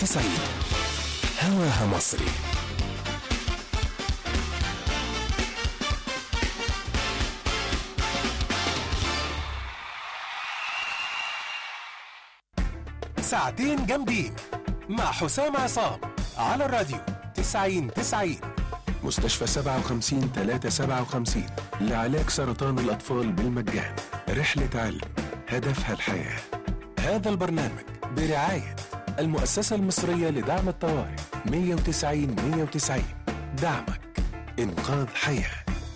90 هواها مصري. ساعتين جامدين مع حسام عصام على الراديو 90 مستشفى 57 357 لعلاج سرطان الأطفال بالمجان. رحلة علم هدفها الحياة. هذا البرنامج برعاية المؤسسة المصرية لدعم الطوارئ 190 دعمك إنقاذ حياة.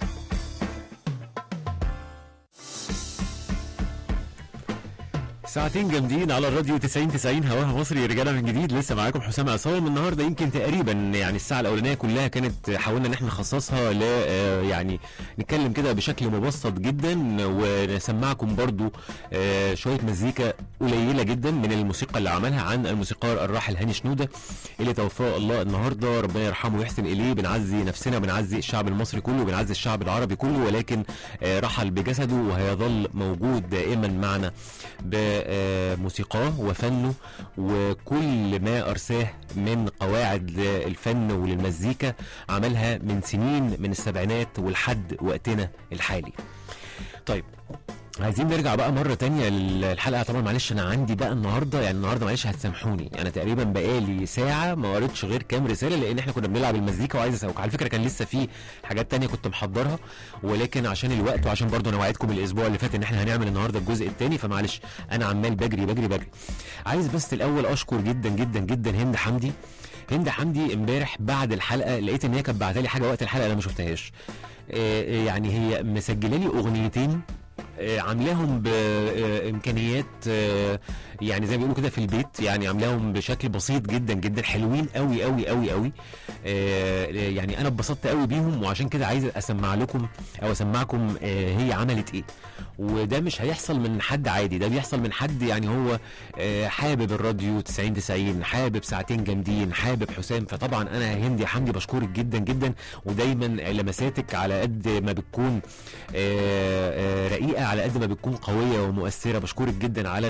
ساعتين جامدين على الراديو 90 هواها مصري. رجعنا من جديد، لسه معاكم حسام عصام. النهارده يمكن تقريبا يعني الساعه الاولانيه كلها كانت حاولنا ان احنا نخصصها ل يعني نتكلم كده بشكل مبسط جدا ونسمعكم برضو شويه مزيكا قليله جدا من الموسيقى اللي عملها عن الموسيقار الراحل هاني شنوده اللي توفاه الله النهارده، ربنا يرحمه ويحسن اليه. بنعزي نفسنا، بنعزي الشعب المصري كله، بنعزي الشعب العربي كله، ولكن رحل بجسده وهيظل موجود دائما معنا بموسيقاه وفنه وكل ما أرساه من قواعد الفن وللمزيكا عملها من سنين من السبعينات ولحد وقتنا الحالي. طيب عايزين نرجع بقى مرة تانية للحلقة. طبعا معلش أنا عندي بقى النهاردة، يعني النهاردة معلش هتسامحوني، أنا تقريبا بقالي ساعة ما قريتش غير كام رسالة، لأن احنا كنا بنلعب المزيكا وعايز أسألك. على فكرة كان لسه في حاجات تانية كنت محضرها، ولكن عشان الوقت وعشان برضه أنا وعدتكم الأسبوع اللي فات إن احنا هنعمل النهاردة الجزء التاني، فمعلش أنا عمال بجري. عايز بس الأول أشكر جدا جدا جدا هند حمدي امبارح بعد الحلقة لقيت إن هي كانت بعتالي حاجة وقت الحلقة أنا ما شفتهاش. يعني هي مسجلة لي أغنيتين عاملاهم بامكانيات يعني زي ما بيقولوا كده في البيت، يعني عاملاهم بشكل بسيط جدا جدا، حلوين قوي قوي قوي قوي. يعني انا اتبسطت قوي بيهم، وعشان كده عايز اسمعكم هي عملت ايه. وده مش هيحصل من حد عادي، ده بيحصل من حد يعني هو حابب الراديو 90 حابب ساعتين جامدين، حابب حسام. فطبعا انا هند يا حمدي بشكرك جدا جدا، ودايما لمساتك على قد ما بتكون رقيقة على قد ما بتكون قوية ومؤثرة. بشكرك جدا على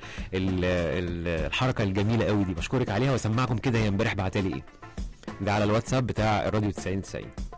الحركة الجميلة قوي دي، بشكرك عليها. واسمعكم كده هي امبارح بعتالي ايه. ده على الواتساب بتاع الراديو 90.